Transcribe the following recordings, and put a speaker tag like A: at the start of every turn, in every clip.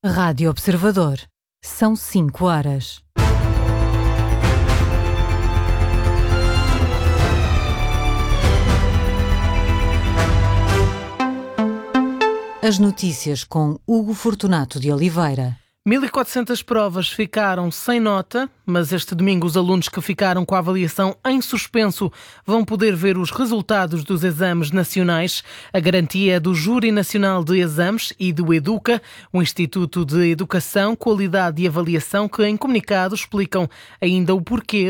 A: Rádio Observador. São 5 horas. As notícias com Hugo Fortunato de Oliveira.
B: 1.400 provas ficaram sem nota, mas este domingo os alunos que ficaram com a avaliação em suspenso vão poder ver os resultados dos exames nacionais. A garantia é do Júri Nacional de Exames e do EDUCA, o Instituto de Educação, Qualidade e Avaliação, que em comunicado explicam ainda o porquê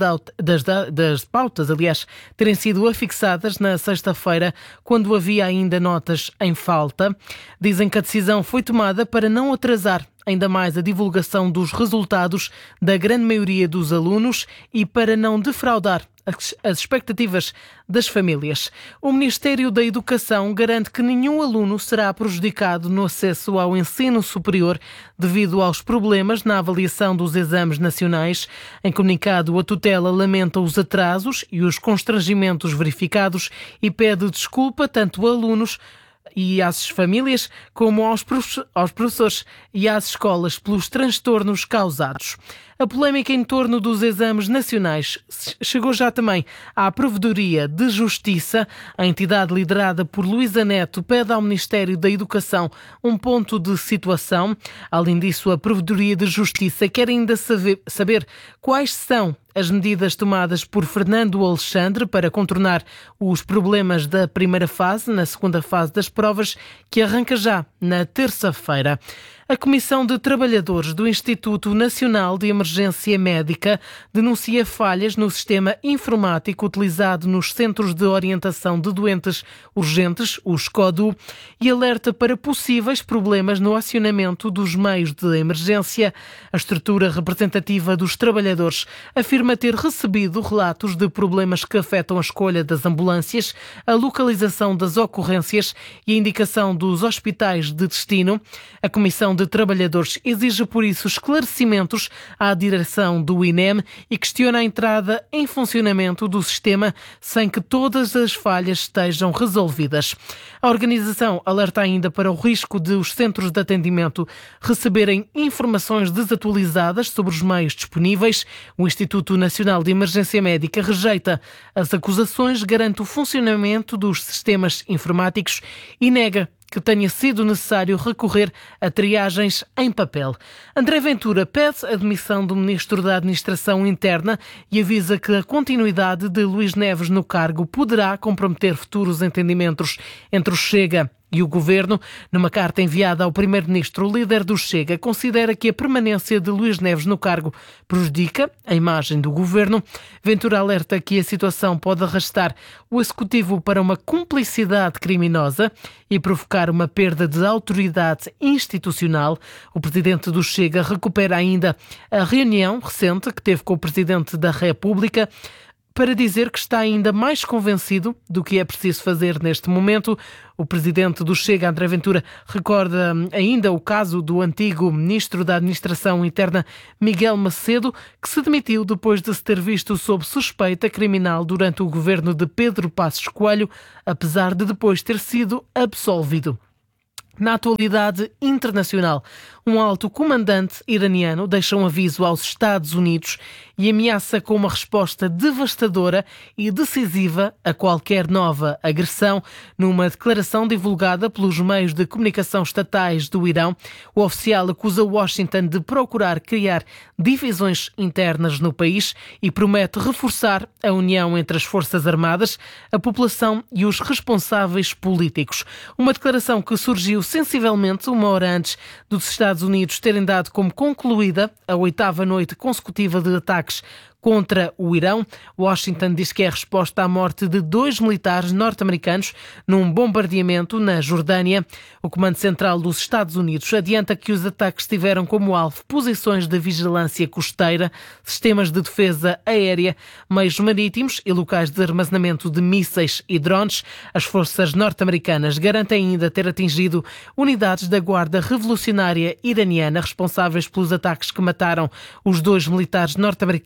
B: das pautas, terem sido afixadas na sexta-feira, quando havia ainda notas em falta. Dizem que a decisão foi tomada para não atrasar ainda mais a divulgação dos resultados da grande maioria dos alunos e para não defraudar as expectativas das famílias. O Ministério da Educação garante que nenhum aluno será prejudicado no acesso ao ensino superior devido aos problemas na avaliação dos exames nacionais. Em comunicado, a tutela lamenta os atrasos e os constrangimentos verificados e pede desculpa tanto a alunos e às famílias, como aos professores e às escolas pelos transtornos causados. A polémica em torno dos exames nacionais chegou já também à Provedoria de Justiça. A entidade liderada por Luísa Neto pede ao Ministério da Educação um ponto de situação. Além disso, a Provedoria de Justiça quer ainda saber quais são as medidas tomadas por Fernando Alexandre para contornar os problemas da primeira fase, na segunda fase das provas, que arranca já na terça-feira. A Comissão de Trabalhadores do Instituto Nacional de Emergência Médica denuncia falhas no sistema informático utilizado nos Centros de Orientação de Doentes Urgentes, os SCODU, e alerta para possíveis problemas no acionamento dos meios de emergência. A estrutura representativa dos trabalhadores afirma ter recebido relatos de problemas que afetam a escolha das ambulâncias, a localização das ocorrências e a indicação dos hospitais de destino. A Comissão de Trabalhadores exige, por isso, esclarecimentos à direção do INEM e questiona a entrada em funcionamento do sistema sem que todas as falhas estejam resolvidas. A organização alerta ainda para o risco de os centros de atendimento receberem informações desatualizadas sobre os meios disponíveis. O Instituto Nacional de Emergência Médica rejeita as acusações, garante o funcionamento dos sistemas informáticos e nega que tenha sido necessário recorrer a triagens em papel. André Ventura pede a demissão do Ministro da Administração Interna e avisa que a continuidade de Luís Neves no cargo poderá comprometer futuros entendimentos entre o Chega e o Governo. Numa carta enviada ao Primeiro-Ministro, o líder do Chega considera que a permanência de Luís Neves no cargo prejudica a imagem do Governo. Ventura alerta que a situação pode arrastar o Executivo para uma cumplicidade criminosa e provocar uma perda de autoridade institucional. O presidente do Chega recupera ainda a reunião recente que teve com o Presidente da República para dizer que está ainda mais convencido do que é preciso fazer neste momento. O presidente do Chega, André Ventura, recorda ainda o caso do antigo ministro da Administração Interna, Miguel Macedo, que se demitiu depois de se ter visto sob suspeita criminal durante o governo de Pedro Passos Coelho, apesar de depois ter sido absolvido. Na atualidade internacional, um alto comandante iraniano deixa um aviso aos Estados Unidos e ameaça com uma resposta devastadora e decisiva a qualquer nova agressão. Numa declaração divulgada pelos meios de comunicação estatais do Irão, o oficial acusa Washington de procurar criar divisões internas no país e promete reforçar a união entre as Forças Armadas, a população e os responsáveis políticos. Uma declaração que surgiu sensivelmente uma hora antes dos Estados Unidos terem dado como concluída a 8ª noite consecutiva de ataques contra o Irão. Washington diz que é a resposta à morte de 2 militares norte-americanos num bombardeamento na Jordânia. O Comando Central dos Estados Unidos adianta que os ataques tiveram como alvo posições de vigilância costeira, sistemas de defesa aérea, meios marítimos e locais de armazenamento de mísseis e drones. As forças norte-americanas garantem ainda ter atingido unidades da Guarda Revolucionária Iraniana responsáveis pelos ataques que mataram os 2 militares norte-americanos na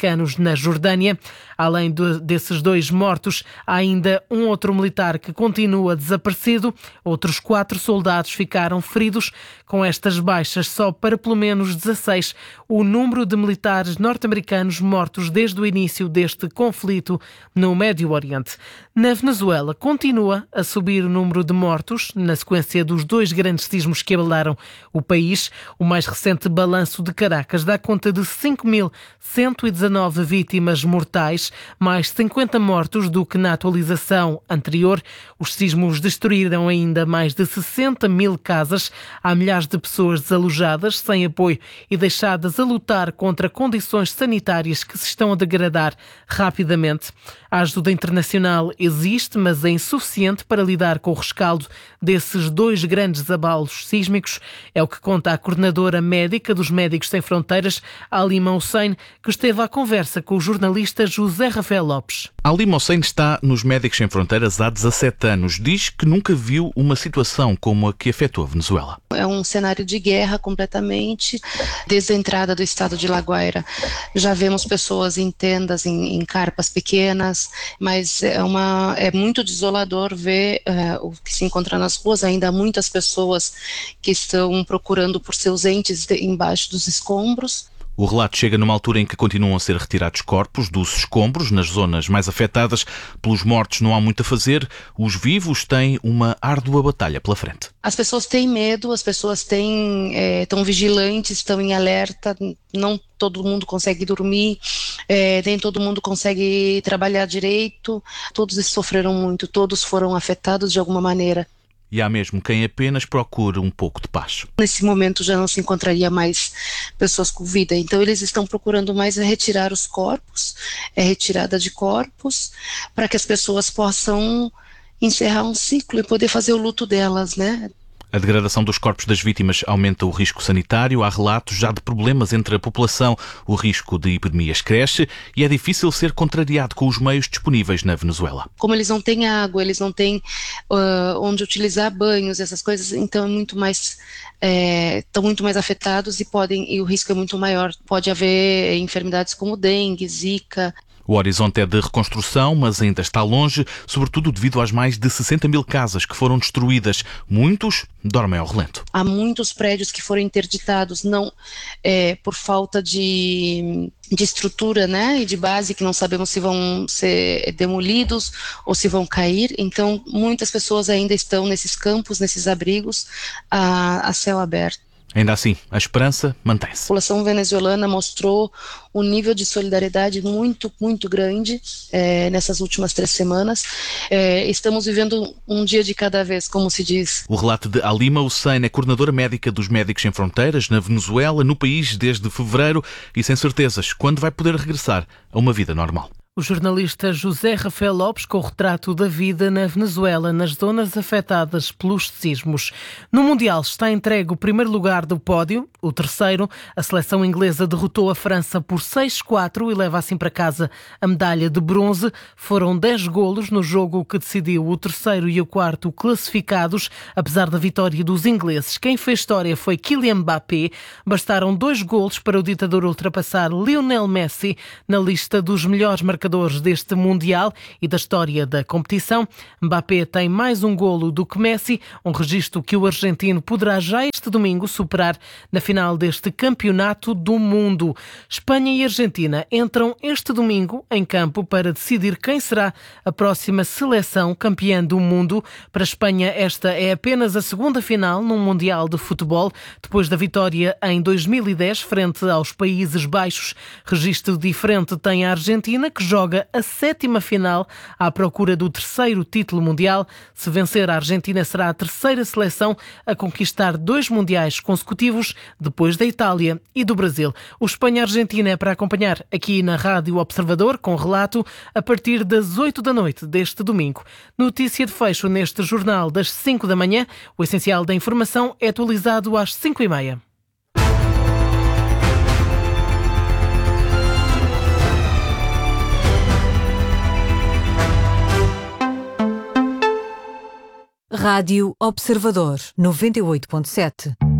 B: na Jordânia. Além desses 2 mortos, há ainda um outro militar que continua desaparecido. Outros 4 soldados ficaram feridos. Com estas baixas, só para pelo menos 16 o número de militares norte-americanos mortos desde o início deste conflito no Médio Oriente. Na Venezuela, continua a subir o número de mortos na sequência dos 2 grandes sismos que abalaram o país. O mais recente balanço de Caracas dá conta de 5.119 vítimas mortais, mais 50 mortos do que na atualização anterior. Os sismos destruíram ainda mais de 60 mil casas. Há milhares de pessoas desalojadas, sem apoio e deixadas a lutar contra condições sanitárias que se estão a degradar rapidamente. A ajuda internacional existe, mas é insuficiente para lidar com o rescaldo desses 2 grandes abalos sísmicos. É o que conta a coordenadora médica dos Médicos Sem Fronteiras, Halima Hussein, que esteve à conversa com o jornalista José Rafael Lopes.
C: Halima Hussein está nos Médicos Sem Fronteiras há 17 anos. Diz que nunca viu uma situação como a que afetou a Venezuela.
D: É um cenário de guerra completamente. Desde a entrada do estado de La Guaira, já vemos pessoas em tendas, em carpas pequenas, mas é muito desolador ver o que se encontra nas ruas. Ainda há muitas pessoas que estão procurando por seus entes embaixo dos escombros.
C: O relato chega numa altura em que continuam a ser retirados corpos dos escombros nas zonas mais afetadas. Pelos mortos não há muito a fazer. Os vivos têm uma árdua batalha pela frente.
D: As pessoas têm medo, as pessoas estão vigilantes, estão em alerta. Não todo mundo consegue dormir, nem todo mundo consegue trabalhar direito. Todos sofreram muito, todos foram afetados de alguma maneira.
C: E há mesmo quem apenas procure um pouco de paz.
D: Nesse momento já não se encontraria mais pessoas com vida, então eles estão procurando mais retirar os corpos, retirada de corpos, para que as pessoas possam encerrar um ciclo e poder fazer o luto delas, né?
C: A degradação dos corpos das vítimas aumenta o risco sanitário. Há relatos já de problemas entre a população. O risco de epidemias cresce e é difícil ser contrariado com os meios disponíveis na Venezuela.
D: Como eles não têm água, eles não têm onde utilizar banhos, essas coisas, então estão muito mais afetados e o risco é muito maior. Pode haver enfermidades como dengue, zika.
C: O horizonte é de reconstrução, mas ainda está longe, sobretudo devido às mais de 60 mil casas que foram destruídas. Muitos dormem ao relento.
D: Há muitos prédios que foram interditados, não por falta de estrutura, né, e de base, que não sabemos se vão ser demolidos ou se vão cair. Então, muitas pessoas ainda estão nesses campos, nesses abrigos, a céu aberto.
C: Ainda assim, a esperança mantém-se.
D: A população venezuelana mostrou um nível de solidariedade muito, muito grande nessas últimas 3 semanas. Estamos vivendo um dia de cada vez, como se diz.
C: O relato de Halima Hussein é coordenadora médica dos Médicos Sem Fronteiras na Venezuela, no país desde fevereiro e sem certezas quando vai poder regressar a uma vida normal.
B: O jornalista José Rafael Lopes com o retrato da vida na Venezuela, nas zonas afetadas pelos sismos. No Mundial está entregue o primeiro lugar do pódio, o terceiro. A seleção inglesa derrotou a França por 6-4 e leva assim para casa a medalha de bronze. Foram 10 golos no jogo que decidiu o terceiro e o quarto classificados, apesar da vitória dos ingleses. Quem fez história foi Kylian Mbappé. Bastaram 2 golos para o ditador ultrapassar Lionel Messi na lista dos melhores marcadores deste Mundial e da história da competição. Mbappé tem mais um golo do que Messi, um registro que o argentino poderá já este domingo superar na final deste Campeonato do Mundo. Espanha e Argentina entram este domingo em campo para decidir quem será a próxima seleção campeã do mundo. Para a Espanha, esta é apenas a segunda final num Mundial de Futebol, depois da vitória em 2010 frente aos Países Baixos. Registro diferente tem a Argentina, que joga a 7ª final à procura do terceiro título mundial. Se vencer, a Argentina será a terceira seleção a conquistar 2 mundiais consecutivos, depois da Itália e do Brasil. O Espanha-Argentina é para acompanhar aqui na Rádio Observador, com relato a partir das 8 da noite deste domingo. Notícia de fecho neste jornal das 5 da manhã. O essencial da informação é atualizado às 5h30.
A: Rádio Observador 98.7.